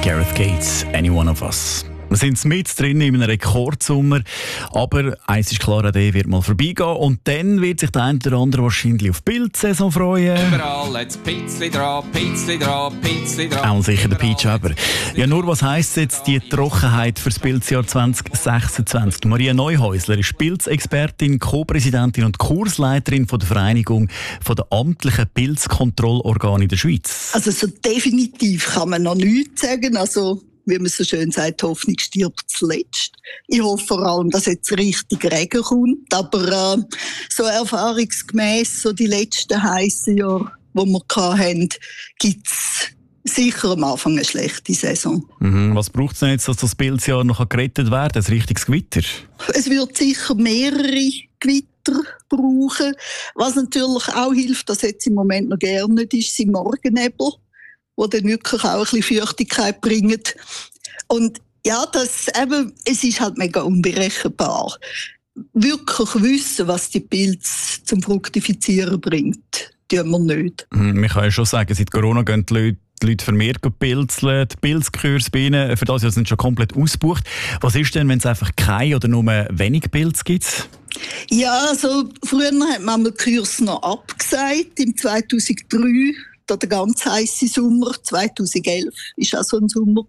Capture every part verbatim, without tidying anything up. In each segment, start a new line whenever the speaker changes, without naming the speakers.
Gareth Gates, Any One of Us. Wir sind mit drin in einem Rekordsommer, aber eins ist klar, der wird mal vorbeigehen und dann wird sich der eine oder andere wahrscheinlich auf die Bildsaison freuen.
Überall jetzt Pizzli dran, Pizzli dran, Pizzli dran.
Auch sicher der Peach Weber. Ja, nur was heisst jetzt die Trockenheit für das Pilzjahr zwanzig sechsundzwanzig? Maria Neuhäusler ist Pilzexpertin, Co-Präsidentin und Kursleiterin von der Vereinigung von der amtlichen Pilzkontrollorgane in der Schweiz.
Also so definitiv kann man noch nichts sagen. Also wie man so schön sagt, Hoffnung stirbt zuletzt. Ich hoffe vor allem, dass jetzt richtig Regen kommt. Aber äh, so erfahrungsgemäss, so die letzten heissen Jahre, die wir hatten, gibt es sicher am Anfang eine schlechte Saison.
Mhm. Was braucht es denn jetzt, dass das Pilzjahr noch gerettet werden kann? Ein richtiges Gewitter?
Es wird sicher mehrere Gewitter brauchen. Was natürlich auch hilft, das jetzt im Moment noch gerne nicht ist, sind Morgennebel, die dann wirklich auch ein bisschen Feuchtigkeit bringen. Und ja, das eben, es ist halt mega unberechenbar. Wirklich wissen, was die Pilze zum Fruktifizieren bringt, tun wir nicht.
Man kann ja schon sagen, seit Corona gehen die Leute, die Leute vermehrt pilzeln. Die Pilzkurse bei ihnen für das Jahr sind schon komplett ausgebucht. Was ist denn, wenn es einfach keine oder nur wenig Pilze gibt?
Ja, also früher hat man die Kurse noch abgesagt, im zweitausenddrei. Der ganz heisse Sommer, zweitausendelf, war auch so ein Sommer.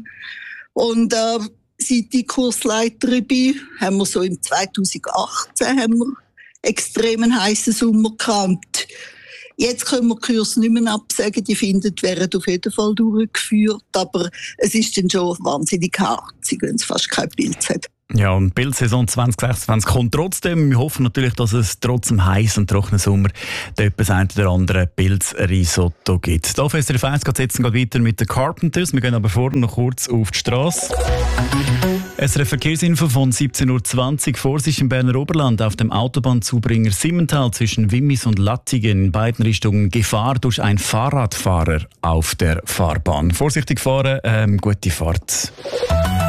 Und äh, seit ich Kursleiterin bin, haben wir so im zweitausendachtzehn haben wir extremen heissen Sommer gehabt. Jetzt können wir die Kurse nicht mehr absagen, die finden, werden auf jeden Fall durchgeführt, aber es ist dann schon wahnsinnig harzig, wenn es fast kein Pilz hat.
Ja, und die Pilzsaison zwanzig sechsundzwanzig kommt trotzdem. Wir hoffen natürlich, dass es trotz dem heißen und trockenen Sommer etwas ein oder andere Pilzrisotto gibt. Hier auf S R F eins geht es jetzt weiter mit den Carpenters. Wir gehen aber vorher noch kurz auf die Straße. S R F Verkehrsinfo von siebzehn Uhr zwanzig. Vorsicht im Berner Oberland auf dem Autobahnzubringer Simmental zwischen Wimmis und Lattingen in beiden Richtungen Gefahr durch einen Fahrradfahrer auf der Fahrbahn. Vorsichtig fahren, ähm, gute Fahrt.